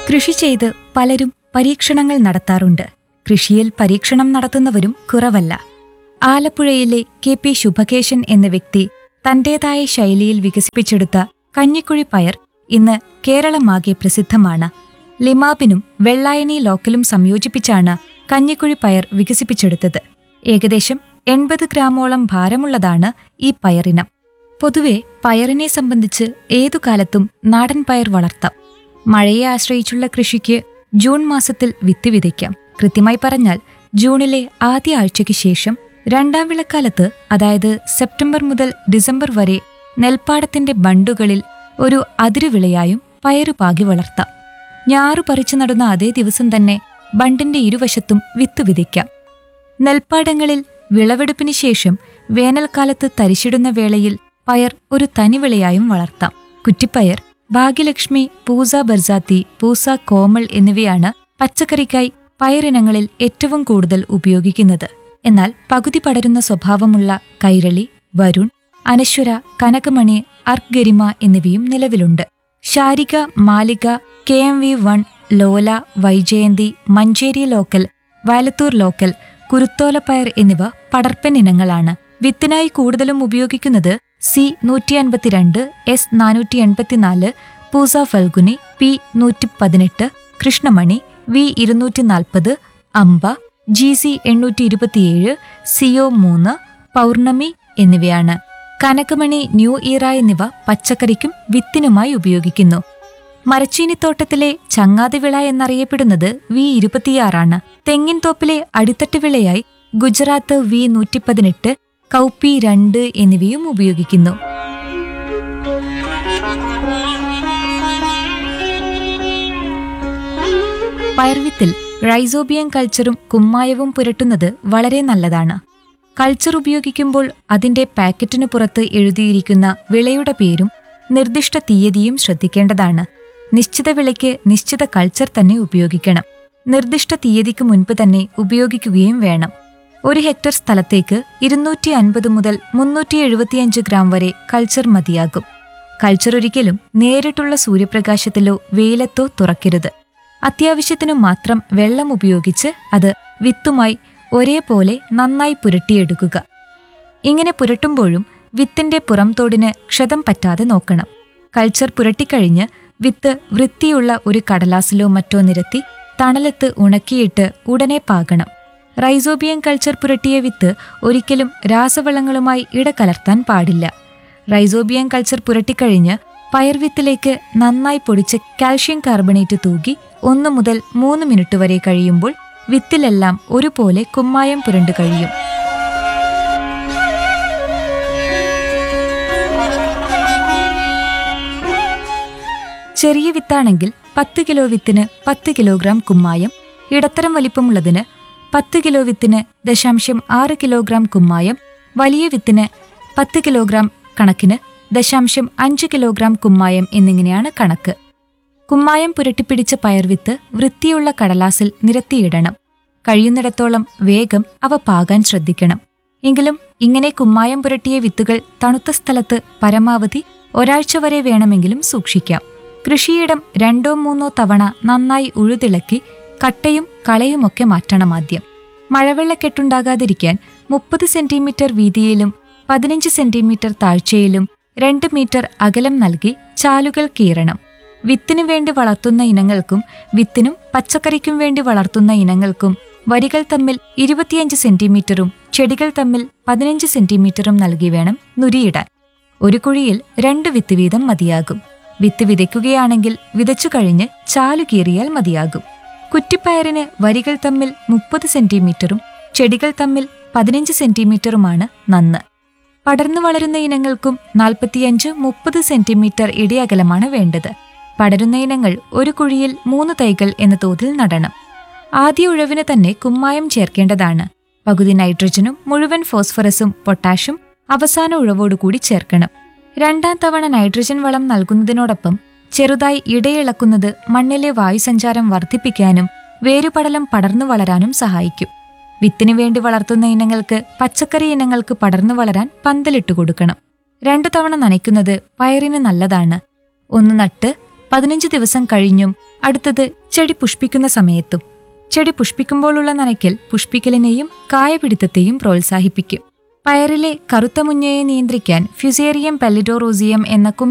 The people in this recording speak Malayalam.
കൃഷി ചെയ്ത് പലരും പരീക്ഷണങ്ങൾ നടത്താറുണ്ട്. കൃഷിയിൽ പരീക്ഷണം നടത്തുന്നവരും കുറവല്ല. ആലപ്പുഴയിലെ കെ.പി. ശുഭകേശൻ എന്ന വ്യക്തി തന്റേതായ ശൈലിയിൽ വികസിപ്പിച്ചെടുത്ത കഞ്ഞിക്കുഴി പയർ ഇന്ന് കേരളമാകെ പ്രസിദ്ധമാണ്. ലിമാബിനും വെള്ളായണി ലോക്കലും സംയോജിപ്പിച്ചാണ് കഞ്ഞിക്കുഴി പയർ വികസിപ്പിച്ചെടുത്തത്. ഏകദേശം 80 ഗ്രാമോളം ഭാരമുള്ളതാണ് ഈ പയറിനം. പൊതുവെ പയറിനെ സംബന്ധിച്ച് ഏതു കാലത്തും നാടൻ പയർ വളർത്താം. മഴയെ ആശ്രയിച്ചുള്ള കൃഷിക്ക് ജൂൺ മാസത്തിൽ വിത്ത് വിതയ്ക്കാം. കൃത്യമായി പറഞ്ഞാൽ ജൂണിലെ ആദ്യ ആഴ്ചയ്ക്ക് ശേഷം രണ്ടാം വിളക്കാലത്ത്, അതായത് സെപ്റ്റംബർ മുതൽ ഡിസംബർ വരെ നെൽപ്പാടത്തിന്റെ ബണ്ടുകളിൽ ഒരു അതിരുവിളയായും പയറു പാകി വളർത്താം. ഞാറു പറിച്ചു നടുന്ന അതേ ദിവസം തന്നെ ബണ്ടിന്റെ ഇരുവശത്തും വിത്ത് വിതയ്ക്കാം. നെൽപ്പാടങ്ങളിൽ വിളവെടുപ്പിന് ശേഷം വേനൽക്കാലത്ത് തരിശിടുന്ന വേളയിൽ പയർ ഒരു തനിവിളയായും വളർത്താം. കുറ്റിപ്പയർ, ഭാഗ്യലക്ഷ്മി, പൂസ ബർസാത്തി, പൂസ കോമൾ എന്നിവയാണ് പച്ചക്കറിക്കായി പയറിനങ്ങളിൽ ഏറ്റവും കൂടുതൽ ഉപയോഗിക്കുന്നത്. എന്നാൽ പകുതി പടരുന്ന സ്വഭാവമുള്ള കൈരളി, വരുൺ, അനശ്വര, കനകമണി, അർഗരിമ എന്നിവയും നിലവിലുണ്ട്. ശാരിക, മാലിക, KMV1, ലോല, വൈജയന്തി, മഞ്ചേരി ലോക്കൽ, വയലത്തൂർ ലോക്കൽ, കുരുത്തോലപ്പയർ എന്നിവ പടർപ്പൻ ഇനങ്ങളാണ്. വിത്തിനായി കൂടുതലും ഉപയോഗിക്കുന്നത് C152, S484, പൂസ ഫൽഗുനി, P118, കൃഷ്ണമണി, V240, അംബ, GC827, CO3, പൗർണമി എന്നിവയാണ്. കനകമണി, ന്യൂ ഇറ എന്നിവ പച്ചക്കറിക്കും വിത്തിനുമായി ഉപയോഗിക്കുന്നു. മരച്ചീനിത്തോട്ടത്തിലെ ചങ്ങാതിവിള എന്നറിയപ്പെടുന്നത് V26 തെങ്ങിൻ തോപ്പിലെ അടിത്തട്ട് വിളയായി ഗുജറാത്ത് V118, കൗപ്പി 2 എന്നിവയും ഉപയോഗിക്കുന്നു. പയർവിത്തിൽ റൈസോബിയം കൾച്ചറും കുമ്മായവും പുരട്ടുന്നത് വളരെ നല്ലതാണ്. കൾച്ചർ ഉപയോഗിക്കുമ്പോൾ അതിന്റെ പാക്കറ്റിനു പുറത്ത് എഴുതിയിരിക്കുന്ന വിളയുടെ പേരും നിർദ്ദിഷ്ട തീയതിയും ശ്രദ്ധിക്കേണ്ടതാണ്. നിശ്ചിത വിളയ്ക്ക് നിശ്ചിത കൾച്ചർ തന്നെ ഉപയോഗിക്കണം. നിർദ്ദിഷ്ട തീയതിക്ക് മുൻപ് തന്നെ ഉപയോഗിക്കുകയും വേണം. 1 ഹെക്ടർ സ്ഥലത്തേക്ക് 250 മുതൽ 375 ഗ്രാം വരെ കൾച്ചർ മതിയാകും. കൾച്ചർ ഒരിക്കലും നേരിട്ടുള്ള സൂര്യപ്രകാശത്തിലോ വെയിലത്തോ തുറക്കരുത്. അത്യാവശ്യത്തിനു മാത്രം വെള്ളം ഉപയോഗിച്ച് അത് വിത്തുമായി ഒരേപോലെ നന്നായി പുരട്ടിയെടുക്കുക. ഇങ്ങനെ പുരട്ടുമ്പോഴും വിത്തിന്റെ പുറംതോടിന് ക്ഷതം പറ്റാതെ നോക്കണം. കൾച്ചർ പുരട്ടിക്കഴിഞ്ഞ് വിത്ത് വൃത്തിയുള്ള ഒരു കടലാസിലോ മറ്റോ നിരത്തി തണലത്ത് ഉണക്കിയിട്ട് ഉടനെ പാകണം. റൈസോബിയം കൾച്ചർ പുരട്ടിയ വിത്ത് ഒരിക്കലും രാസവളങ്ങളുമായി ഇടകലർത്താൻ പാടില്ല. റൈസോബിയം കൾച്ചർ പുരട്ടിക്കഴിഞ്ഞ് പയർവിത്തിലേക്ക് നന്നായി പൊടിച്ച കാൽഷ്യം കാർബണേറ്റ് തൂകി 1 മുതൽ 3 മിനിറ്റ് വരെ കഴിയുമ്പോൾ വിത്തിലെല്ലാം ഒരുപോലെ കുമ്മായം പുരണ്ടു കഴിയും. ചെറിയ വിത്താണെങ്കിൽ 10 കിലോ വിത്തിന് 10 കിലോഗ്രാം കുമ്മായം, ഇടത്തരം വലിപ്പമുള്ളതിന് 10 കിലോ വിത്തിന് 0.6 കിലോഗ്രാം കുമ്മായം, വലിയ വിത്തിന് 10 കിലോഗ്രാം കണക്കിന് 0.5 കിലോഗ്രാം കുമ്മായം എന്നിങ്ങനെയാണ് കണക്ക്. കുമ്മായം പുരട്ടിപ്പിടിച്ച പയർവിത്ത് വൃത്തിയുള്ള കടലാസിൽ നിരത്തിയിടണം. കഴിയുന്നിടത്തോളം വേഗം അവ പാകാൻ ശ്രദ്ധിക്കണം. എങ്കിലും ഇങ്ങനെ കുമ്മായം പുരട്ടിയ വിത്തുകൾ തണുത്ത സ്ഥലത്ത് പരമാവധി ഒരാഴ്ച വരെ വേണമെങ്കിലും സൂക്ഷിക്കാം. കൃഷിയിടം 2-3 തവണ നന്നായി ഉഴുതിളക്കി കട്ടയും കളയുമൊക്കെ മാറ്റണം. ആദ്യം മഴവെള്ളക്കെട്ടുണ്ടാകാതിരിക്കാൻ 30 സെന്റിമീറ്റർ വീതിയിലും 15 സെന്റിമീറ്റർ താഴ്ചയിലും 2 മീറ്റർ അകലം നൽകി ചാലുകൾ കീറണം. വിത്തിനു വേണ്ടി വളർത്തുന്ന ഇനങ്ങൾക്കും വിത്തിനും പച്ചക്കറിക്കും വേണ്ടി വളർത്തുന്ന ഇനങ്ങൾക്കും വരികൾ തമ്മിൽ 25 സെന്റിമീറ്ററും ചെടികൾ തമ്മിൽ 15 സെന്റിമീറ്ററും നൽകി വേണം നുരിയിടാൻ. ഒരു കുഴിയിൽ 2 വിത്ത് വീതം മതിയാകും. വിത്ത് വിതയ്ക്കുകയാണെങ്കിൽ വിതച്ചു കഴിഞ്ഞ് ചാലു കീറിയാൽ മതിയാകും. കുറ്റിപ്പയറിന് വരികൾ തമ്മിൽ 30 സെന്റിമീറ്ററും ചെടികൾ തമ്മിൽ 15 സെന്റിമീറ്ററുമാണ് നന്ന്. പടർന്നു വളരുന്ന ഇനങ്ങൾക്കും 45-30 സെന്റിമീറ്റർ ഇടയകലമാണ് വേണ്ടത്. പടരുന്ന ഇനങ്ങൾ ഒരു കുഴിയിൽ 3 തൈകൾ എന്ന തോതിൽ നടണം. ആദ്യ ഉഴവിന് തന്നെ കുമ്മായം ചേർക്കേണ്ടതാണ്. പകുതി നൈട്രജനും മുഴുവൻ ഫോസ്ഫറസും പൊട്ടാഷും അവസാന ഉഴവോടുകൂടി ചേർക്കണം. 2ാം തവണ നൈട്രജൻ വളം നൽകുന്നതിനോടൊപ്പം ചെറുതായി ഇടയിളക്കുന്നത് മണ്ണിലെ വായുസഞ്ചാരം വർദ്ധിപ്പിക്കാനും വേരുപടലം പടർന്നു വളരാനും സഹായിക്കും. വിത്തിനു വേണ്ടി വളർത്തുന്ന ഇനങ്ങൾക്ക് പച്ചക്കറി ഇനങ്ങൾക്ക് പടർന്നു വളരാൻ പന്തലിട്ടു കൊടുക്കണം. 2 തവണ നനയ്ക്കുന്നത് പയറിന് നല്ലതാണ്. 1 നട്ട് 15 ദിവസം കഴിഞ്ഞും അടുത്തത് ചെടി പുഷ്പിക്കുന്ന സമയത്തും. ചെടി പുഷ്പിക്കുമ്പോഴുള്ള നനയ്ക്കൽ പുഷ്പിക്കലിനെയും കായപിടുത്തത്തെയും പ്രോത്സാഹിപ്പിക്കും. പയറിലെ കറുത്ത മുഞ്ഞയെ നിയന്ത്രിക്കാൻ ഫ്യുസേറിയം പെല്ലിഡോറോസിയം എന്ന